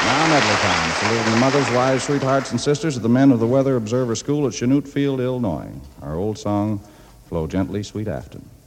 Now medley time. Saluting mothers, wives, sweethearts, and sisters of the men of the Weather Observer School at Chanute Field, Illinois. Our old song, Flow Gently, Sweet Afton.